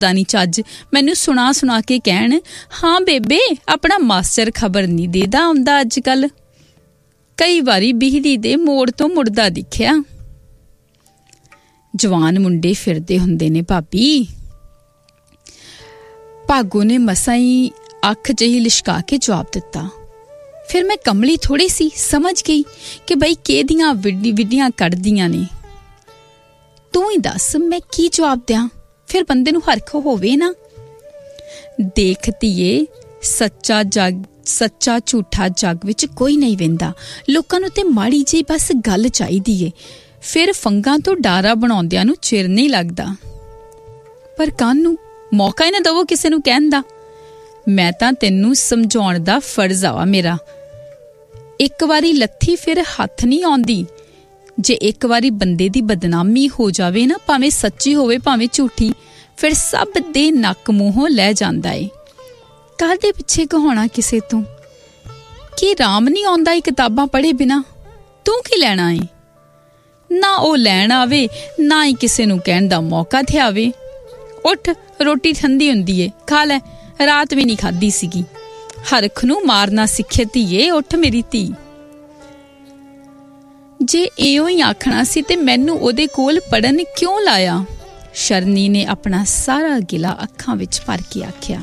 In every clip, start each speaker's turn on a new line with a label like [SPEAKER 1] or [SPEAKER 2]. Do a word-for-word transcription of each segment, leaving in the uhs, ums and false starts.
[SPEAKER 1] ਦਾ ਨਹੀਂ ਚੱਜ, ਮੈਨੂੰ ਸੁਣਾ ਸੁਣਾ ਕੇ ਕਹਿਣ ਹਾਂ ਬੇਬੇ ਆਪਣਾ ਮਾਸਟਰ ਖਬਰ ਨਹੀਂ ਦੇਦਾ ਆਉਂਦਾ ਅੱਜ ਕੱਲ੍ਹ। ਕਈ ਵਾਰੀ ਬਿਜਲੀ ਦੇ ਮੋੜ ਤੋਂ ਮੁੜਦਾ ਦਿਖਿਆ। ਜਵਾਨ ਮੁੰਡੇ ਫਿਰਦੇ ਹੁੰਦੇ ਨੇ ਭਾਬੀ। ਭਾਗੋ ਨੇ ਮਸਾਂ ਹੀ ਅੱਖ ਜਿਹੀ ਲਿਸ਼ਕਾ ਕੇ ਜਵਾਬ ਦਿੱਤਾ। ਫਿਰ ਮੈਂ ਕਮਲੀ ਥੋੜੀ ਸੀ, ਸਮਝ ਗਈ ਕਿ ਬਈ ਕਿਹਦੀਆਂ ਵਿੱਡੀ ਵਿੱਡੀਆਂ ਕੱਢਦੀਆਂ ਨੇ। ਤੂੰ ਹੀ ਦੱਸ ਮੈਂ ਕੀ ਜਵਾਬ ਦਿਆਂ, ਫਿਰ ਬੰਦੇ ਨੂੰ ਹਰਖ ਹੋਵੇ ਨਾ। ਦੇਖ ਧੀਏ, ਸੱਚਾ ਜੱਗ ਸੱਚਾ ਝੂਠਾ ਜੱਗ ਵਿੱਚ ਕੋਈ ਨਹੀਂ ਵਹਿੰਦਾ। ਲੋਕਾਂ ਨੂੰ ਤੇ ਮਾੜੀ ਜਿਹੀ ਬਸ ਗੱਲ ਚਾਹੀਦੀ ਏ, ਫਿਰ ਫੰਗਾਂ ਤੋਂ ਡਾਰਾ ਬਣਾਉਂਦਿਆਂ ਨੂੰ ਚਿਰ ਨਹੀਂ ਲੱਗਦਾ। ਪਰ ਕਾਹਨੂੰ ਮੌਕਾ ਹੀ ਨਾ ਦਵੋ ਕਿਸੇ ਨੂੰ ਕਹਿਣ ਦਾ। ਮੈਂ ਤਾਂ ਤੈਨੂੰ ਸਮਝਾਉਣ ਦਾ ਫਰਜ਼ ਆ ਮੇਰਾ। ਇੱਕ ਵਾਰੀ ਲੱਥੀ ਫਿਰ ਹੱਥ ਨਹੀਂ ਆਉਂਦੀ। ਜੇ ਇੱਕ ਵਾਰੀ ਬੰਦੇ ਦੀ ਬਦਨਾਮੀ ਹੋ ਜਾਵੇ ਨਾ, ਭਾਵੇਂ ਸੱਚੀ ਹੋਵੇ ਭਾਵੇਂ ਝੂਠੀ, ਫਿਰ ਸਭ ਦੇ ਨੱਕ ਮੂੰਹੋਂ ਲੈ ਜਾਂਦਾ ਏ। ਕਾਹਦੇ ਪਿੱਛੇ ਕਹਾਉਣਾ ਕਿਸੇ ਤੋਂ? ਕੀ ਰਾਮ ਨਹੀਂ ਆਉਂਦਾ ਏ ਕਿਤਾਬਾਂ ਪੜ੍ਹੇ ਬਿਨਾਂ? ਤੂੰ ਕੀ ਲੈਣਾ ਏ? ਨਾ ਉਹ ਲੈਣ ਆਵੇ, ਨਾ ਹੀ ਕਿਸੇ ਨੂੰ ਕਹਿਣ ਦਾ ਮੌਕਾ ਤੇ ਆਵੇ। ਉੱਠ, ਰੋਟੀ ਠੰਡੀ ਹੁੰਦੀ ਏ, ਖਾ ਲੈ। ਰਾਤ ਵੀ ਨਹੀਂ ਖਾਧੀ ਸੀਗੀ। ਹਰਖ ਨੂੰ ਮਾਰਨਾ ਸਿੱਖੇ ਧੀਏ, ਉੱਠ ਮੇਰੀ ਧੀ। ਜੇ ਇਹੋ ਹੀ ਆਖਣਾ ਸੀ ਤੇ ਮੈਨੂੰ ਉਹਦੇ ਕੋਲ ਪੜਨ ਕਿਉਂ ਲਾਇਆ? ਸ਼ਰਨੀ ਨੇ ਆਪਣਾ ਸਾਰਾ ਗਿਲਾ ਅੱਖਾਂ ਵਿੱਚ ਭਰ ਕੇ ਆਖਿਆ।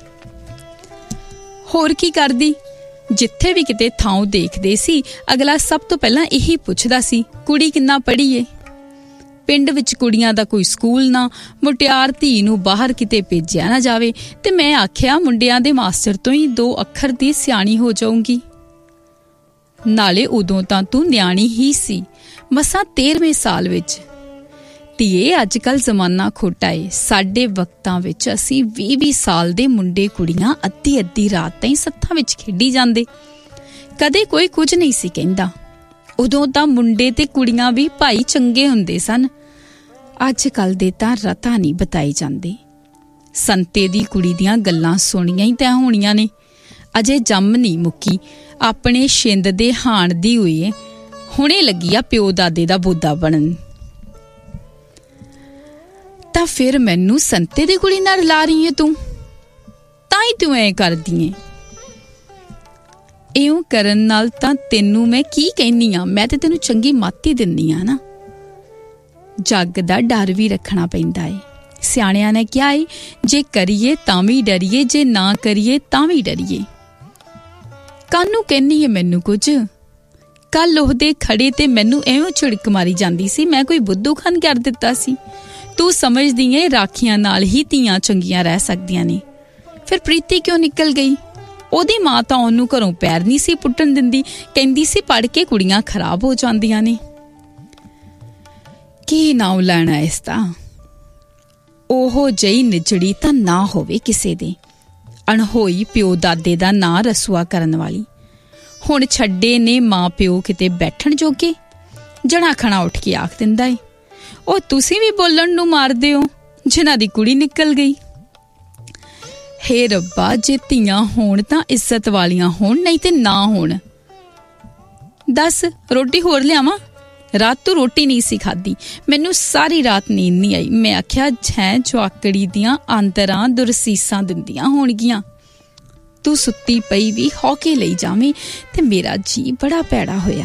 [SPEAKER 1] ਹੋਰ ਕੀ ਕਰਦੀ? ਜਿੱਥੇ ਵੀ ਕਿਤੇ ਥਾਂ ਦੇਖਦੇ ਸੀ, ਅਗਲਾ ਸਭ ਤੋਂ ਪਹਿਲਾਂ ਇਹੀ ਪੁੱਛਦਾ ਸੀ, ਕੁੜੀ ਕਿੰਨਾ ਪੜ੍ਹੀ ਏ? ਪਿੰਡ ਵਿੱਚ ਕੁੜੀਆਂ ਦਾ ਕੋਈ ਸਕੂਲ ਨਾ, ਮੁਟਿਆਰ ਧੀ ਨੂੰ ਬਾਹਰ ਕਿਤੇ ਭੇਜਿਆ ਨਾ ਜਾਵੇ। ਤੇ ਮੈਂ ਆਖਿਆ ਮੁੰਡਿਆਂ ਦੇ ਮਾਸਟਰ ਤੋਂ ਹੀ ਦੋ ਅੱਖਰ ਦੀ ਸਿਆਣੀ ਹੋ ਜਾਊਂਗੀ। ਨਾਲੇ ਉਦੋਂ ਤਾਂ ਤੂੰ ਨਿਆਣੀ ਹੀ ਸੀ, ਮਸਾਂ ਤੇਰਵੇਂ ਸਾਲ ਵਿੱਚ। ਧੀਏ ਅੱਜ ਕੱਲ੍ਹ ਜ਼ਮਾਨਾ ਖੋਟਾ ਏ। ਸਾਡੇ ਵਕਤਾਂ ਵਿੱਚ ਅਸੀਂ ਵੀਹ ਵੀਹ ਸਾਲ ਦੇ ਮੁੰਡੇ ਕੁੜੀਆਂ ਅੱਧੀ ਅੱਧੀ ਰਾਤ ਤਾਈਂ ਸੱਥਾਂ ਵਿੱਚ ਖੇਡੀ ਜਾਂਦੇ, ਕਦੇ ਕੋਈ ਕੁਝ ਨਹੀਂ ਸੀ ਕਹਿੰਦਾ। ਉਦੋਂ ਤਾਂ ਮੁੰਡੇ ਤੇ ਕੁੜੀਆਂ ਵੀ ਭਾਈ ਚੰਗੇ ਹੁੰਦੇ ਸਨ। ਅੱਜ ਕੱਲ੍ਹ ਦੇ ਤਾਂ ਰਤਾ ਨਹੀਂ ਬਤਾਏ ਜਾਂਦੇ। ਸੰਤੇ ਦੀ ਕੁੜੀ ਦੀਆਂ ਗੱਲਾਂ ਸੁਣੀਆਂ ਹੀ ਤੈਅ ਹੋਣੀਆਂ ਨੇ। ਅਜੇ ਜੰਮ ਨਹੀਂ ਮੁੱਕੀ, ਆਪਣੇ ਛਿੰਦ ਦੇ ਹਾਣ ਦੀ ਹੋਈ ਏ, ਹੁਣੇ ਲੱਗੀ ਆ ਪਿਓ ਦਾਦੇ ਦਾ ਬੋਦਾ ਬਣਨ। ਤਾਂ ਫਿਰ ਮੈਨੂੰ ਸੰਤੇ ਦੀ ਕੁੜੀ ਨਾਲ ਲਾ ਰਹੀ ਏ ਤੂੰ? ਤਾਂ ਹੀ ਤੂੰ ਐ ਕਰਦੀ ਏ। ਇਉਂ ਕਰਨ ਨਾਲ ਤਾਂ ਤੈਨੂੰ ਮੈਂ ਕੀ ਕਹਿੰਦੀ ਆ? ਮੈਂ ਤੇ ਤੈਨੂੰ ਚੰਗੀ ਮੱਤ ਹੀ ਦਿੰਦੀ ਆ ਨਾ। ਜੱਗ ਦਾ ਡਰ ਵੀ ਰੱਖਣਾ ਪੈਂਦਾ ਏ। ਸਿਆਣਿਆਂ ਨੇ ਕਿਹਾ ਏ, ਜੇ ਕਰੀਏ ਤਾਂ ਵੀ ਡਰੀਏ, ਜੇ ਨਾ ਕਰੀਏ ਤਾਂ ਵੀ ਡਰੀਏ। ਕਾਹਨੂੰ ਕਹਿੰਦੀ ਏ ਮੈਨੂੰ ਕੁਝ? ਕੱਲ ਉਹਦੇ ਖੜੇ ਤੇ ਮੈਨੂੰ ਐਵੇਂ ਝਿੜਕ ਮਾਰੀ ਜਾਂਦੀ ਸੀ, ਮੈਂ ਕੋਈ ਬੁੱਧੂ ਖਾਨ ਕਰ ਦਿੱਤਾ ਸੀ। ਤੂੰ ਸਮਝਦੀ ਏ ਰਾਖੀਆਂ ਨਾਲ ਹੀ ਧੀਆਂ ਚੰਗੀਆਂ ਰਹਿ ਸਕਦੀਆਂ ਨੇ। ਫਿਰ ਪ੍ਰੀਤੀ ਕਿਉਂ ਨਿਕਲ ਗਈ? ਉਹਦੀ ਮਾਂ ਤਾਂ ਉਹਨੂੰ ਘਰੋਂ ਪੈਰ ਨਹੀਂ ਸੀ ਪੁੱਟਣ ਦਿੰਦੀ, ਕਹਿੰਦੀ ਸੀ ਪੜ੍ਹ ਕੇ ਕੁੜੀਆਂ ਖਰਾਬ ਹੋ ਜਾਂਦੀਆਂ ਨੇ। ਕੀ ਨਾਮ ਲੈਣਾ ਇਸ ਦਾ? ਉਹੋ ਜਿਹੀ ਨਿਜੜੀ ਤਾਂ ਨਾ ਹੋਵੇ ਕਿਸੇ ਦੇ। ਅਣਹੋਈ ਪਿਓ ਦਾਦੇ ਦਾ ਨਾਂ ਰਸੂਆ ਕਰਨ ਵਾਲੀ। ਹੁਣ ਛੱਡੇ ਨੇ ਮਾਂ ਪਿਓ ਕਿਤੇ ਬੈਠਣ ਜੋਗੇ? ਜਣਾ ਖਣਾ ਉੱਠ ਕੇ ਆਖ ਦਿੰਦਾ ਏ, ਉਹ ਤੁਸੀਂ ਵੀ ਬੋਲਣ ਨੂੰ ਮਾਰਦੇ ਹੋ, ਜਿਨ੍ਹਾਂ ਦੀ ਕੁੜੀ ਨਿਕਲ ਗਈ। ਹੇ ਰੱਬਾ, ਜੇ ਧੀਆਂ ਹੋਣ ਤਾਂ ਇੱਜ਼ਤ ਵਾਲੀਆਂ ਹੋਣ, ਨਹੀਂ ਤੇ ਨਾ ਹੋਣ। ਦੱਸ ਰੋਟੀ ਹੋਰ ਲਿਆਵਾਂ? ਰਾਤ ਤੋਂ ਰੋਟੀ ਨਹੀਂ ਸੀ ਖਾਧੀ, ਮੈਨੂੰ ਸਾਰੀ ਰਾਤ ਨੀਂਦ ਨਹੀਂ ਆਈ। ਮੈਂ ਆਖਿਆ ਛੈ ਜਵਾਕੜੀ ਦੀਆਂ ਆਂਦਰਾਂ ਦੁਰਸੀਸਾਂ ਦਿੰਦੀਆਂ ਹੋਣਗੀਆਂ। ਤੂੰ ਸੁੱਤੀ ਪਈ ਵੀ ਹੌਕੇ ਲਈ ਜਾਵੇਂ ਤੇ ਮੇਰਾ ਜੀ ਬੜਾ ਭੈੜਾ ਹੋਇਆ।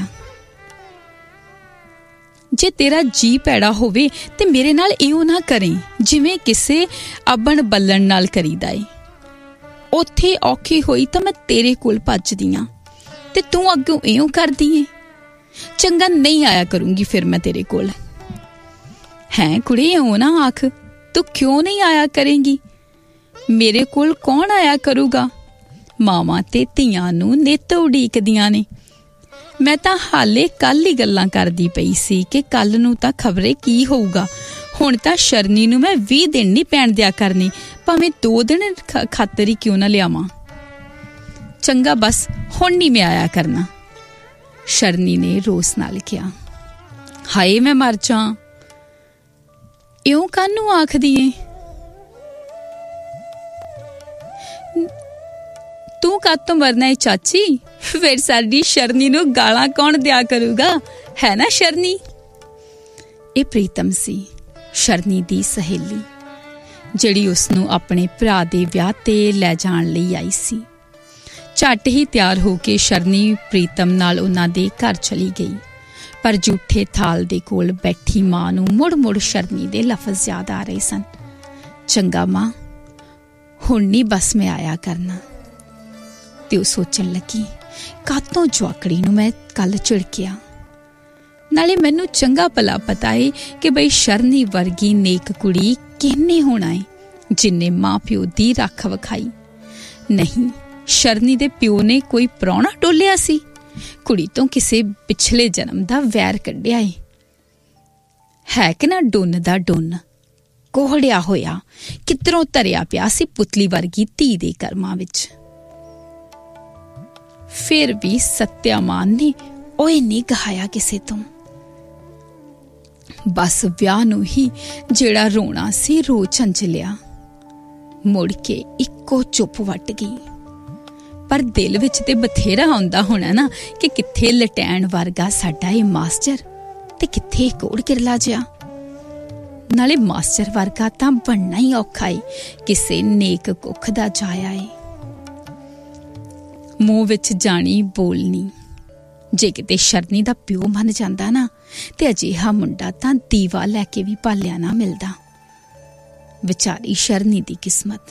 [SPEAKER 1] ਜੇ ਤੇਰਾ ਜੀ ਭੈੜਾ ਹੋਵੇ ਤੇ ਮੇਰੇ ਨਾਲ ਇਉਂ ਨਾ ਕਰੇ ਜਿਵੇਂ ਕਿਸੇ ਅਬਣ ਬੱਲਣ ਨਾਲ ਕਰੀਦਾ ਏ। ਉੱਥੇ ਔਖੀ ਹੋਈ ਤਾਂ ਮੈਂ ਤੇਰੇ ਕੋਲ ਭੱਜਦੀ ਆਂ ਤੇ ਤੂੰ ਅੱਗੋਂ ਇਉਂ ਕਰਦੀ ਏ। ਚੰਗਾ ਨਹੀਂ ਆਇਆ ਕਰੂੰਗੀ ਫਿਰ ਮੈਂ ਤੇਰੇ ਕੋਲ। ਹੈਂ ਕੁੜੇ, ਇਉਂ ਨਾ ਆਖ, ਤੂੰ ਕਿਉਂ ਨਹੀਂ ਆਇਆ ਕਰੇਂਗੀ? ਮੇਰੇ ਕੋਲ ਕੌਣ ਆਇਆ ਕਰੂਗਾ? ਮਾਵਾਂ ਤੇ ਧੀਆਂ ਨੂੰ ਨਿੱਤ ਉਡੀਕਦੀਆਂ ਨੇ। ਮੈਂ ਤਾਂ ਹਾਲੇ ਕੱਲ ਹੀ ਗੱਲਾਂ ਕਰਦੀ ਪਈ ਸੀ ਕਿ ਕੱਲ ਨੂੰ ਤਾਂ ਖਬਰੇ ਕੀ ਹੋਊਗਾ। ਹੁਣ ਤਾਂ ਸ਼ਰਨੀ ਨੂੰ ਮੈਂ ਵੀਹ ਦਿਨ ਨਹੀਂ ਪੈਣ ਦਿਆ ਕਰਨੀ, ਭਾਵੇਂ ਦੋ ਦਿਨ ਖਾਤਰ ਹੀ ਕਿਉਂ ਨਾ ਲਿਆਵਾਂ। ਚੰਗਾ ਬਸ ਹੁਣ ਨਹੀਂ ਮੈਂ ਆਇਆ ਕਰਨਾ, ਸ਼ਰਨੀ ਨੇ ਰੋਸ ਨਾਲ ਕਿਹਾ। ਹਾਏ ਮੈਂ ਮਰ ਜਾ, ਇਉਂ ਕਾਹਨੂੰ ਆਖਦੀ ਏ? ਤੂੰ ਕਾਹਤੋਂ ਮਰਨਾ ਏ ਚਾਚੀ? ਫਿਰ ਸਾਡੀ ਸ਼ਰਨੀ ਨੂੰ ਗਾਲਾਂ ਕੌਣ ਦਿਆ ਕਰੂਗਾ, ਹੈ ਨਾ ਸ਼ਰਨੀ? ਇਹ ਪ੍ਰੀਤਮ ਸੀ, ਸ਼ਰਨੀ ਦੀ ਸਹੇਲੀ, ਜਿਹੜੀ ਉਸਨੂੰ ਆਪਣੇ ਭਰਾ ਦੇ ਵਿਆਹ 'ਤੇ ਲੈ ਜਾਣ ਲਈ ਆਈ ਸੀ। ਝੱਟ ਹੀ ਤਿਆਰ ਹੋ ਕੇ ਸ਼ਰਨੀ ਪ੍ਰੀਤਮ ਨਾਲ ਉਹਨਾਂ ਦੇ ਘਰ ਚਲੀ ਗਈ, ਪਰ ਝੂਠੇ ਥਾਲ ਦੇ ਕੋਲ ਬੈਠੀ ਮਾਂ ਨੂੰ ਮੁੜ ਮੁੜ ਸ਼ਰਨੀ ਦੇ ਲਫ਼ਜ਼ ਯਾਦ ਆ ਰਹੇ ਸਨ। ਚੰਗਾ ਮਾਂ, ਹੁਣ ਨਹੀਂ ਬਸ ਮੈਂ ਆਇਆ ਕਰਨਾ। ਤੇ ਉਹ ਸੋਚਣ ਲੱਗੀ, ਕਾਤੋਂ ਜਵਾਕੜੀ ਨੂੰ ਮੈਂ ਕੱਲ ਝਿੜਕਿਆ। ਨਾਲੇ ਮੈਨੂੰ ਚੰਗਾ ਭਲਾ ਪਤਾ ਏ ਕਿ ਬਈ ਸ਼ਰਨੀ ਵਰਗੀ ਨੇਕ ਕੁੜੀ ਕਿਹਨੇ ਹੋਣਾ ਏ ਜਿੰਨੇ ਮਾਂ ਪਿਓ ਦੀ ਰੱਖ ਵਿਖਾਈ। ਨਹੀਂ, ਸ਼ਰਨੀ ਦੇ ਪਿਓ ਨੇ ਕੋਈ ਪ੍ਰਾਹੁਣਾ ਟੋਲਿਆ ਸੀ, ਕੁੜੀ ਤੋਂ ਕਿਸੇ ਪਿਛਲੇ ਜਨਮ ਦਾ ਵੈਰ ਕੱਢਿਆ ਏ। ਹੈ ਕਿ ਨਾ ਡੁੰਨ ਦਾ ਡੁੰਨ, ਕੋਹੜਿਆ ਹੋਇਆ ਕਿੱਧਰੋਂ ਧਰਿਆ ਪਿਆ ਸੀ ਪੁਤਲੀ ਵਰਗੀ ਧੀ ਦੇ ਕਰਮਾਂ ਵਿੱਚ। ਫਿਰ ਵੀ ਸਤਿਆਮਾਨ ਨੇ ਓਏ ਨਹੀਂ ਕਹਾਇਆ ਕਿਸੇ ਤੋਂ। ਬਸ ਵਿਆਹ ਨੂੰ ਹੀ ਜਿਹੜਾ ਰੋਣਾ ਸੀ ਰੋ ਝੰਜ ਲਿਆ। ਮੁੜ ਕੇ ਇੱਕੋ ਚੁੱਪ ਵੱਟ ਗਈ। ਪਰ ਦਿਲ ਵਿੱਚ ਤੇ ਬਥੇਰਾ ਆਉਂਦਾ ਹੋਣਾ ਨਾ ਕਿ ਕਿੱਥੇ ਲਟੈਣ ਵਰਗਾ ਸਾਡਾ ਇਹ ਮਾਸਟਰ ਤੇ ਕਿੱਥੇ ਕੋੜ ਕਿਰਲਾ ਜਿਹਾ। ਨਾਲੇ ਮਾਸਟਰ ਵਰਗਾ ਤਾਂ ਬਣਨਾ ਹੀ ਔਖਾ ਏ, ਕਿਸੇ ਨੇਕ ਕੁੱਖ ਦਾ ਜਾਇਆ ਏ। ਮੂੰਹ ਵਿੱਚ ਜਾਣੀ ਬੋਲਣੀ। ਜੇ ਕਿਤੇ ਸ਼ਰਨੀ ਦਾ ਪਿਓ ਮੰਨ ਜਾਂਦਾ ਨਾ ਤੇ ਅਜਿਹਾ ਮੁੰਡਾ ਤਾਂ ਦੀਵਾ ਲੈ ਕੇ ਵੀ ਭਾਲਿਆ ਨਾ ਮਿਲਦਾ। ਵਿਚਾਰੀ ਸ਼ਰਨੀ ਦੀ ਕਿਸਮਤ।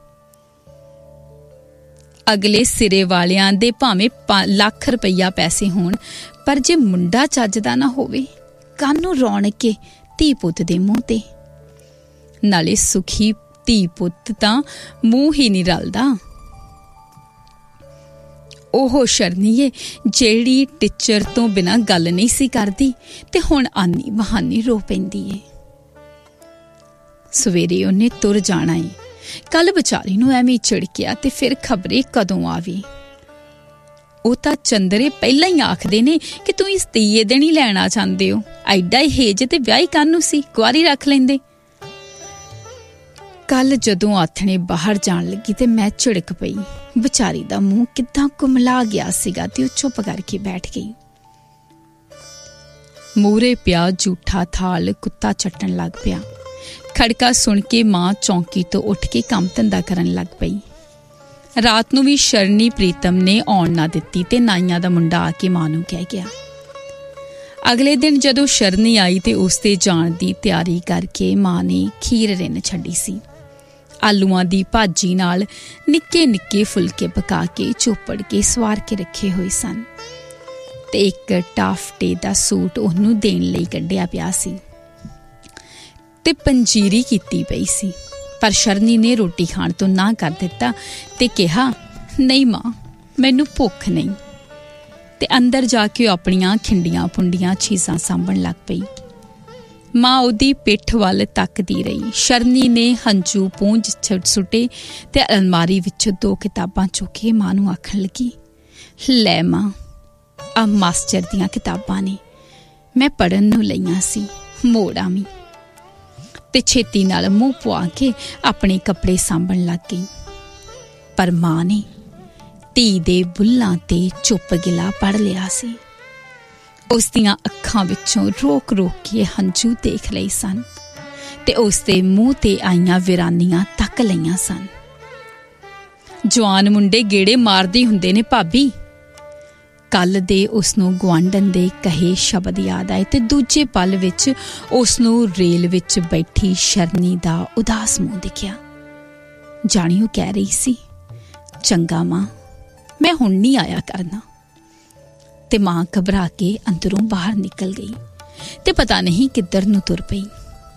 [SPEAKER 1] ਅਗਲੇ ਸਿਰੇ ਵਾਲਿਆਂ ਦੇ ਭਾਵੇਂ ਲੱਖ ਰੁਪਈਆ ਪੈਸੇ ਹੋਣ, ਪਰ ਜੇ ਮੁੰਡਾ ਚੱਜਦਾ ਨਾ ਹੋਵੇ, ਕਾਹਨੂੰ ਰੌਣਕ ਧੀ ਪੁੱਤ ਦੇ ਮੂੰਹ ਤੇ। ਨਾਲੇ ਸੁਖੀ ਧੀ ਪੁੱਤ ਤਾਂ ਮੂੰਹ ਹੀ ਨਹੀਂ ਰਲਦਾ। ਉਹ ਸ਼ਰਨੀ ਏ ਜਿਹੜੀ ਟੀਚਰ ਤੋਂ ਬਿਨਾਂ ਗੱਲ ਨਹੀਂ ਸੀ ਕਰਦੀ ਤੇ ਹੁਣ ਆਨੀ ਬਹਾਨੀ ਰੋ ਪੈਂਦੀ ਏ। ਸਵੇਰੇ ਉਹਨੇ ਤੁਰ ਜਾਣਾ ਏ। ਕੱਲ ਵਿਚਾਰੀ ਨੂੰ ਐਵੇਂ ਝਿੜਕਿਆ ਤੇ ਫਿਰ ਖਬਰੇ ਕਦੋਂ ਆਵੇ। ਉਹ ਤਾਂ ਚੰਦਰੇ ਪਹਿਲਾਂ ਹੀ ਆਖਦੇ ਨੇ ਕਿ ਤੂੰ ਇਸ ਤੀਏ ਦਿਨ ਹੀ ਲੈਣਾ ਚਾਹੁੰਦੇ ਹੋ, ਐਡਾ ਹੀ ਹੇਜ ਤੇ ਵਿਆਹੀ ਕਾਹਨੂੰ ਸੀ, ਕੁਆਰੀ ਰੱਖ ਲੈਂਦੇ। ਕੱਲ ਜਦੋਂ ਆਥਣੇ ਬਾਹਰ ਜਾਣ ਲੱਗੀ ਤੇ ਮੈਂ ਝਿੜਕ ਪਈ। ਵਿਚਾਰੀ ਦਾ ਮੂੰਹ ਕਿੱਦਾਂ ਕੁਮਲਾ ਗਿਆ ਸੀਗਾ ਤੇ ਉਹ ਚੁੱਪ ਕਰਕੇ ਬੈਠ ਗਈ। ਮੂਹਰੇ ਪਿਆ ਝੂਠਾ ਥਾਲ ਕੁੱਤਾ ਚੱਟਣ ਲੱਗ ਪਿਆ। ਖੜਕਾ ਸੁਣ ਕੇ ਮਾਂ ਚੌਂਕੀ ਤੋਂ ਉੱਠ ਕੇ ਕੰਮ ਧੰਦਾ ਕਰਨ ਲੱਗ ਪਈ। ਰਾਤ ਨੂੰ ਵੀ ਸ਼ਰਨੀ ਪ੍ਰੀਤਮ ਨੇ ਆਉਣ ਨਾ ਦਿੱਤੀ ਤੇ ਨਾਈਆਂ ਦਾ ਮੁੰਡਾ ਆ ਕੇ ਮਾਂ ਨੂੰ ਕਹਿ ਗਿਆ। ਅਗਲੇ ਦਿਨ ਜਦੋਂ ਸ਼ਰਨੀ ਆਈ ਤੇ ਉਸ ਤੇ ਜਾਣ ਦੀ ਤਿਆਰੀ ਕਰਕੇ ਮਾਂ ਨੇ ਖੀਰ ਰਿੰਨ ਛੱਡੀ ਸੀ। ਆਲੂਆਂ ਦੀ ਭਾਜੀ ਨਾਲ ਨਿੱਕੇ ਨਿੱਕੇ ਫੁਲਕੇ ਪਕਾ ਕੇ ਚੋਪੜ ਕੇ ਸਵਾਰ ਕੇ ਰੱਖੇ ਹੋਏ ਸਨ ਤੇ ਇੱਕ ਟਾਫਟੇ ਦਾ ਸੂਟ ਉਹਨੂੰ ਦੇਣ ਲਈ ਕੱਢਿਆ ਪਿਆ ਸੀ ਤੇ ਪੰਜੀਰੀ ਕੀਤੀ ਪਈ ਸੀ। ਪਰ ਸ਼ਰਨੀ ਨੇ ਰੋਟੀ ਖਾਣ ਤੋਂ ਨਾ ਕਰ ਦਿੱਤਾ ਤੇ ਕਿਹਾ, ਨਹੀਂ ਮਾਂ, ਮੈਨੂੰ ਭੁੱਖ ਨਹੀਂ। ਤੇ ਅੰਦਰ ਜਾ ਕੇ ਉਹ ਆਪਣੀਆਂ ਖਿੰਡੀਆਂ ਪੁੰਡੀਆਂ ਚੀਜ਼ਾਂ ਸਾਂਭਣ ਲੱਗ ਪਈ। ਮਾਂ ਉਹਦੀ ਪਿੱਠ ਵੱਲ ਤੱਕਦੀ ਰਹੀ। ਸ਼ਰਨੀ ਨੇ ਹੰਝੂ ਪੂੰਝ ਸੁੱਟੇ ਤੇ ਅਲਮਾਰੀ ਵਿੱਚੋਂ ਦੋ ਕਿਤਾਬਾਂ ਚੁੱਕ ਕੇ ਮਾਂ ਨੂੰ ਆਖਣ ਲੱਗੀ, ਲੈ ਮਾਂ, ਆ ਮਾਸਟਰ ਦੀਆਂ ਕਿਤਾਬਾਂ ਨੇ, ਮੈਂ ਪੜ੍ਹਨ ਨੂੰ ਲਈਆਂ ਸੀ, ਮੋੜ ਆਵੀਂ। ਤੇ ਛੇਤੀ ਨਾਲ ਮੂੰਹ ਪੁਆ ਕੇ ਆਪਣੇ ਕੱਪੜੇ ਸਾਂਭਣ ਲੱਗ ਗਈ। ਪਰ ਮਾਂ ਨੇ ਧੀ ਦੇ ਬੁੱਲਾਂ ਤੇ ਚੁੱਪ ਗਿਲਾ ਪੜ੍ਹ ਲਿਆ ਸੀ। ਉਸ ਦੀਆਂ ਅੱਖਾਂ ਵਿੱਚੋਂ ਰੋਕ ਰੋਕ ਕੇ ਹੰਝੂ ਦੇਖ ਲਏ ਸਨ ਤੇ ਉਸ ਦੇ ਮੂੰਹ ਤੇ ਆਈਆਂ ਵਿਰਾਨੀਆਂ ਤੱਕ ਲਈਆਂ ਸਨ। ਜਵਾਨ ਮੁੰਡੇ ਗੇੜੇ ਮਾਰਦੇ ਹੁੰਦੇ ਨੇ ਭਾਬੀ। ਕੱਲ ਦੇ ਉਸਨੂੰ ਗੁਆਂਢਣ ਦੇ ਕਹੇ ਸ਼ਬਦ ਯਾਦ ਆਏ ਤੇ ਦੂਜੇ ਪਲ ਵਿੱਚ ਉਸਨੂੰ ਰੇਲ ਵਿੱਚ ਬੈਠੀ ਸ਼ਰਨੀ ਦਾ ਉਦਾਸ ਮੂੰਹ ਦਿਖਿਆ। ਜਾਣੀ ਉਹ ਕਹਿ ਰਹੀ ਸੀ, ਚੰਗਾ ਮਾਂ, ਮੈਂ ਹੁਣ ਨਹੀਂ ਆਇਆ ਕਰਨਾ। ਤੇ ਮਾਂ ਘਬਰਾ ਕੇ ਅੰਦਰੋਂ ਬਾਹਰ ਨਿਕਲ ਗਈ ਤੇ ਪਤਾ ਨਹੀਂ ਕਿੱਧਰ ਨੂੰ ਤੁਰ ਪਈ।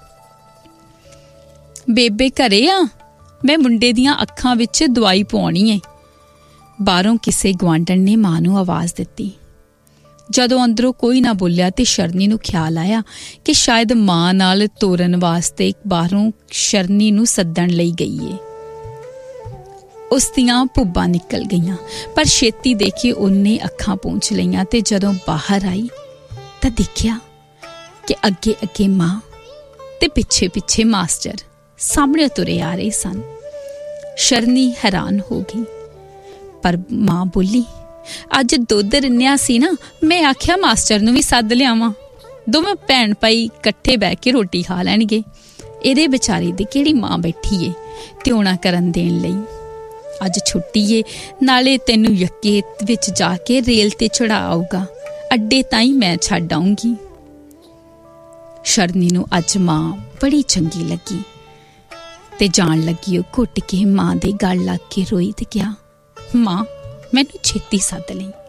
[SPEAKER 1] ਬੇਬੇ ਘਰੇ ਆ, ਮੈਂ ਮੁੰਡੇ ਦੀਆਂ ਅੱਖਾਂ ਵਿੱਚ ਦਵਾਈ ਪਵਾਉਣੀ ਏ। ਬਾਹਰੋਂ ਕਿਸੇ ਗੁਆਂਢਣ ਨੇ ਮਾਂ ਨੂੰ ਆਵਾਜ਼ ਦਿੱਤੀ। ਜਦੋਂ ਅੰਦਰੋਂ ਕੋਈ ਨਾ ਬੋਲਿਆ ਤੇ ਸ਼ਰਨੀ ਨੂੰ ਖਿਆਲ ਆਇਆ ਕਿ ਸ਼ਾਇਦ ਮਾਂ ਨਾਲ ਤੋਰਨ ਵਾਸਤੇ ਬਾਹਰੋਂ ਸ਼ਰਨੀ ਨੂੰ ਸੱਦਣ ਲਈ ਗਈ ਏ। ਉਸ ਦੀਆਂ ਭੁੱਬਾਂ ਨਿਕਲ ਗਈਆਂ, ਪਰ ਛੇਤੀ ਦੇਖੀ ਉਹਨੇ ਅੱਖਾਂ ਪੂੰਝ ਲਈਆਂ ਤੇ ਜਦੋਂ ਬਾਹਰ ਆਈ ਤਾਂ ਦੇਖਿਆ ਕਿ ਅੱਗੇ ਅੱਗੇ ਮਾਂ ਤੇ ਪਿੱਛੇ ਪਿੱਛੇ ਮਾਸਟਰ ਸਾਹਮਣੇ ਤੁਰੇ ਆ ਰਹੇ ਸਨ। ਸ਼ਰਨੀ ਹੈਰਾਨ ਹੋ ਗਈ, ਪਰ ਮਾਂ ਬੋਲੀ, ਅੱਜ ਦੁੱਧ ਰਿੰਨਿਆ ਸੀ ਨਾ, ਮੈਂ ਆਖਿਆ ਮਾਸਟਰ ਨੂੰ ਵੀ ਸੱਦ ਲਿਆਵਾਂ, ਦੋਵੇਂ ਭੈਣ ਭਾਈ ਇਕੱਠੇ ਬਹਿ ਕੇ ਰੋਟੀ ਖਾ ਲੈਣਗੇ। ਇਹਦੇ ਵਿਚਾਰੇ ਦੀ ਕਿਹੜੀ ਮਾਂ ਬੈਠੀ ਏ ਤਿਉਣਾ ਕਰਨ ਦੇਣ ਲਈ। ਅੱਜ ਛੁੱਟੀ ਏ, ਨਾਲੇ ਤੈਨੂੰ ਯੱਕੇ ਵਿੱਚ ਜਾ ਕੇ ਰੇਲ ਤੇ ਚੜਾ ਆਊਗਾ, ਅੱਡੇ ਤਾਈਂ ਮੈਂ ਛੱਡ ਆਊਂਗੀ। ਸ਼ਰਨੀ ਨੂੰ ਅੱਜ ਮਾਂ ਬੜੀ ਚੰਗੀ ਲੱਗੀ ਤੇ ਜਾਣ ਲੱਗੀ ਉਹ ਘੁੱਟ ਕੇ ਮਾਂ ਦੇ ਗਲ ਲੱਗ ਕੇ ਰੋਈ ਤੇ ਕਿਹਾ, ਮਾਂ ਮੈਨੂੰ ਛੇਤੀ ਸੱਦ ਲਈ।